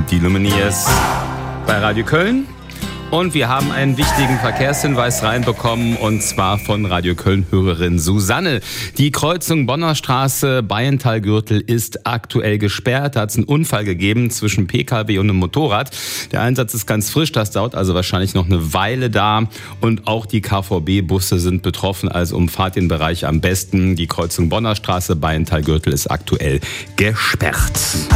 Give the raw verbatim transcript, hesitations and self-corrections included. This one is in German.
Die Lumineers bei Radio Köln. Und wir haben einen wichtigen Verkehrshinweis reinbekommen, und zwar von Radio Köln-Hörerin Susanne. Die Kreuzung Bonner Straße, Bayentalgürtel ist aktuell gesperrt. Da hat es einen Unfall gegeben zwischen P K W und einem Motorrad. Der Einsatz ist ganz frisch, das dauert also wahrscheinlich noch eine Weile da. Und auch die K V B-Busse sind betroffen, also umfahrt den Bereich am besten. Die Kreuzung Bonner Straße, Bayentalgürtel ist aktuell gesperrt.